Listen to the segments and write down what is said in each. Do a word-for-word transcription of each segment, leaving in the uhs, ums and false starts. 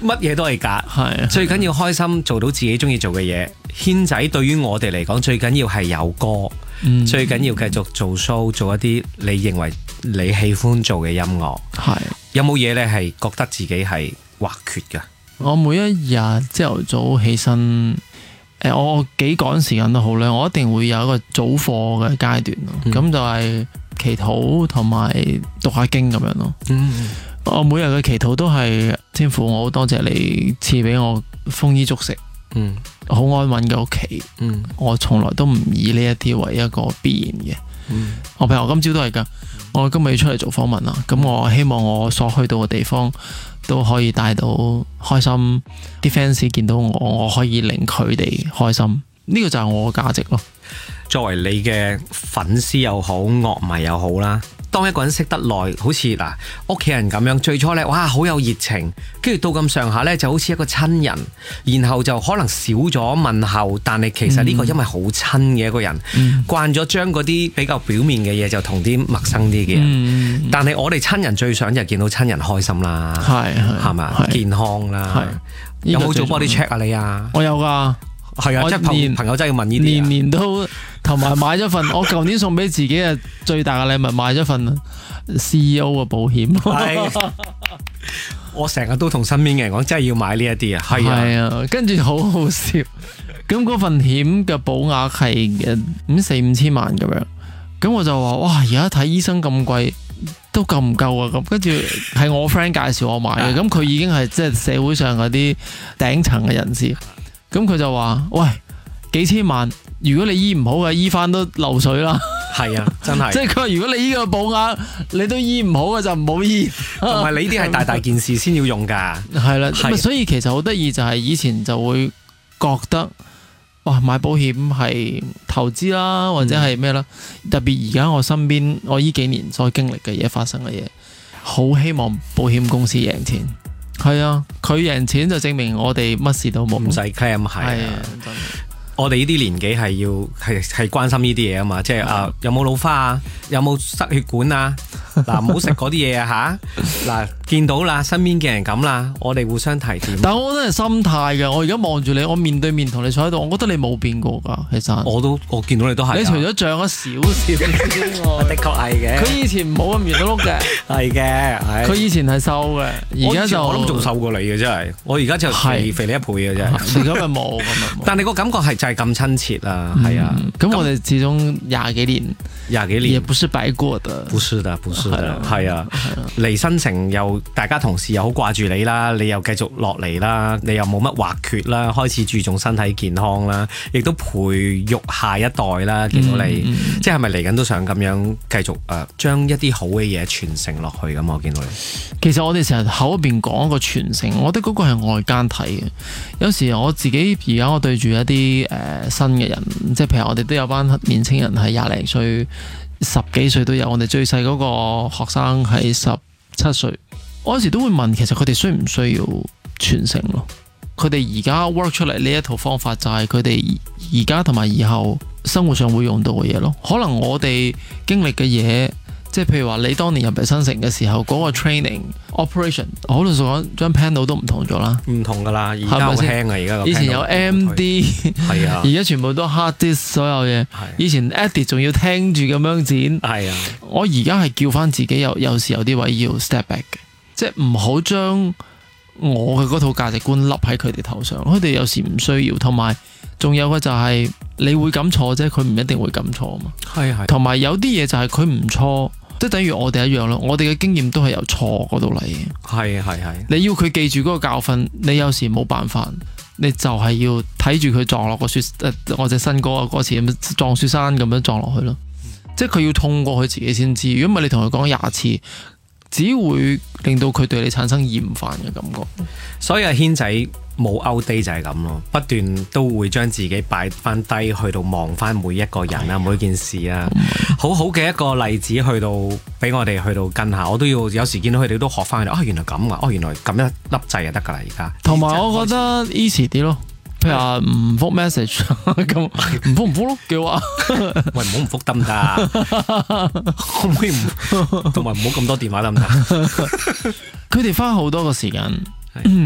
乜嘢都係假。 係最緊要開心，做到自己中意做嘅嘢。軒仔對於我哋嚟講，最緊要係有歌， 嗯、 最緊要繼續做 show，做一啲你認為你喜歡做嘅音樂。 係有冇嘢咧係覺得自己係或缺㗎？ 我每一日朝頭早起身，誒、呃，我幾趕時間都好咧，我一定會有一個早課嘅階段咯。咁、嗯、就係祈禱同埋讀下經咁樣咯。嗯，我每日嘅祈禱都係天父，我好多謝你賜俾我豐衣足食。嗯，好安穩嘅屋企。嗯，我從來都唔以呢一啲為一個必然嘅。嗯，我譬如我今朝都係噶，我今日要出嚟做訪問啦。咁我希望我所去到嘅地方都可以帶到開心，啲 fans 見到我，我可以令佢哋開心。呢個就係我嘅價值咯。 作為你嘅粉絲又好，樂迷又好啦。當一個人識得耐，好似嗱屋企人咁樣，最初咧哇好有熱情，跟住到咁上下咧就好似一個親人，然後就可能少咗問候，但係其實呢個因為好親嘅一個人，嗯、慣咗將嗰啲比較表面嘅嘢就同啲陌生啲嘅人，嗯、但係我哋親人最想就見到親人開心啦，係係嘛健康啦，有冇做 body check 啊你啊？ 我有噶。 係啊，即係朋朋友真係要問呢啲， 年年都同埋買咗份，我舊年送俾自己嘅最大嘅禮物，買咗份 C E O 嘅保險。係，我成日都同身邊嘅人講，真係要買呢一啲啊。係啊，係啊，跟住好好笑。咁嗰份險嘅保額係五四五千萬咁樣，咁我就話哇，而家睇醫生咁貴，都夠唔夠啊？咁跟住係我 friend 介紹我買嘅，咁佢已經係即係社會上嗰啲頂層嘅人士。咁佢就話：喂，幾千萬，如果你醫唔好嘅，醫翻都漏水啦。係啊，真係。即係佢話：如果你呢個保額你都醫唔好嘅，就唔好醫。同埋你呢啲係大大件事先要用㗎。係啦，咁所以其實好得意就係以前就會覺得，哇，買保險係投資啦，或者係咩啦。嗯、特別而家我身邊我呢幾年所經歷嘅嘢發生嘅嘢，好希望保險公司贏錢。係啊，佢贏錢就證明我哋乜事都冇，唔使 claim 係啊。我哋呢啲年紀係要係係關心呢啲嘢啊嘛，即係啊有冇老花啊，有冇塞血管啊，嗱唔好食嗰啲嘢啊吓，嗱見到啦，身邊嘅人咁啦，我哋互相提點。但係我覺得係心態嘅，我而家望住你，我面對面同你坐喺度，我覺得你冇變過噶，其實。我都我見到你都係。你除咗漲咗少少之外，的確係嘅。佢以前冇咁圓碌碌嘅，係嘅，係。佢以前係瘦嘅，而家就我諗仲瘦過你嘅真係，我而家就肥肥你一倍嘅啫。而家咪冇咁啊！但係個感覺係就係咁親切啦，係啊。咁我哋始終廿幾年，廿幾年也不是白過的，不是的，不是的，係啊。嚟新城又大家同事又好掛住你啦，你又繼續落嚟啦，你又冇乜或缺啦，開始注重身體健康啦，亦都培育下一代啦。見到你，嗯嗯、即係咪嚟緊都想咁樣繼續誒，將、呃、一啲好嘅嘢傳承落去咁？我見到你，其實我哋成日口入邊講個傳承，我覺得嗰個係外間睇嘅。有時我自己而家我對住一啲誒、呃、新嘅人，即係譬如我哋都有班年青人係廿零歲、十幾歲都有。我哋最細嗰個學生係十七歲。我有時都會問，其實佢哋需唔需要傳承咯？佢哋而家 work 出嚟呢一套方法，就係佢哋而家同埋以後生活上會用到嘅嘢咯。可能我哋經歷嘅嘢，即係譬如話你當年入嚟新城嘅時候，嗰、嗰個 training operation，好老實講，張 panel 都唔同咗啦，唔同噶啦，而家好輕啊，而家以前有 M D， 係啊，而家全部都 hard disk 所有嘢。以前 edit 仲要聽住咁樣剪，係啊。我而家係叫翻自己有有時有啲位要 step back 嘅。即係唔好將我嘅嗰套價值觀笠喺佢哋頭上，佢哋有時唔需要，同埋仲有嘅就係你會咁錯啫，佢唔一定會咁錯啊嘛。係係，同埋有啲嘢就係佢唔錯，即係等於我哋一樣咯。我哋嘅經驗都係由錯嗰度嚟嘅。係係係，你要佢記住嗰個教訓，你有時冇辦法，你就係要睇住佢撞落個雪，誒，我隻新歌嘅歌詞咁撞雪山咁樣撞落去咯。嗯、即係佢要痛過佢自己先知，如果唔係你同佢講廿次，只會令到佢對你產生厭煩嘅感覺。所以阿軒仔冇 outdate 就係咁咯，不斷都會將自己擺翻低，去到望翻每一個人啊，每件事啊，好好嘅一個例子，去到俾我哋去到跟下。我都要有時見到佢哋都學翻佢哋，啊原來咁啊，哦原來咁一粒掣就得噶啦而家。同埋我覺得 easy 啲咯。譬如話唔覆 message 咁，唔覆唔覆咯，叫啊！喂，唔好唔覆得唔得？可唔可以唔？同埋唔好咁多電話得唔得？佢哋花好多個時間去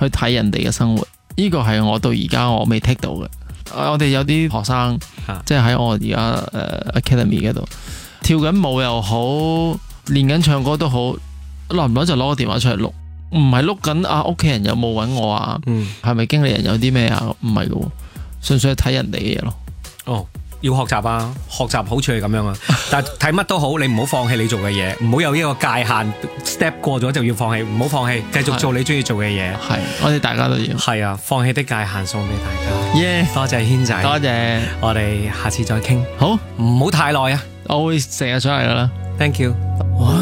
去睇人哋嘅生活。呢個係我到而家我未 take 到嘅。我哋有啲學生， 啊、 即係喺我而家誒 academy 嗰度跳緊舞又好，練緊唱歌都好，耐唔耐就攞個電話出嚟錄，唔係錄緊啊屋企人有冇揾我啊，係咪、嗯、經理人有啲咩啊？唔係嘅，純粹係睇人哋嘅嘢咯。 哦。要學習啊！學習好處係咁樣啊，但係睇乜都好，你唔好放棄你做嘅嘢，唔好有呢個界限 step 過咗就要放棄，唔好放棄，繼續做你中意做嘅嘢。 係，我哋大家都要。係啊，放棄的界限送俾大家。耶 Yeah，多謝軒仔， 多謝， 我哋下次再傾。 好， 唔好太耐啊， 我會成日上嚟噶啦。 Thank you。